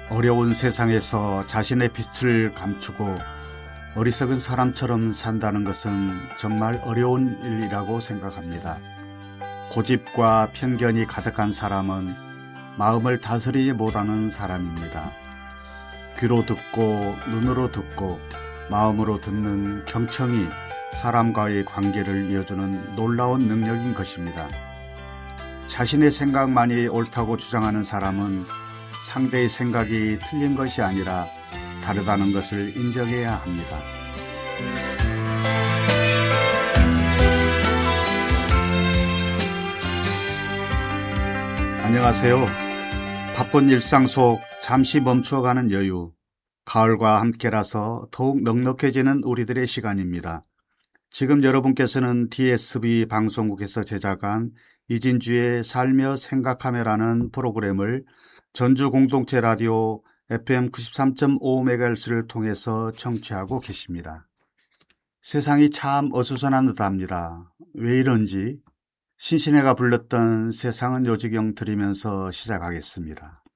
어려운 세상에서 자신의 빛을 감추고 어리석은 사람처럼 산다는 것은 정말 어려운 일이라고 생각합니다. 고집과 편견이 가득한 사람은 마음을 다스리지 못하는 사람입니다. 귀로 듣고 눈으로 듣고 마음으로 듣는 경청이 사람과의 관계를 이어주는 놀라운 능력인 것입니다. 자신의 생각만이 옳다고 주장하는 사람은 상대의 생각이 틀린 것이 아니라 다르다는 것을 인정해야 합니다. 안녕하세요. 바쁜 일상 속 잠시 멈추어가는 여유, 가을과 함께라서 더욱 넉넉해지는 우리들의 시간입니다. 지금 여러분께서는 DSB 방송국에서 제작한 이진주의 살며 생각하며라는 프로그램을 전주 공동체 라디오 FM 93.5MHz를 통해서 청취하고 계십니다. 세상이 참 어수선한 듯합니다. 왜 이런지 신신애가 불렀던 세상은 요지경 들으면서 시작하겠습니다.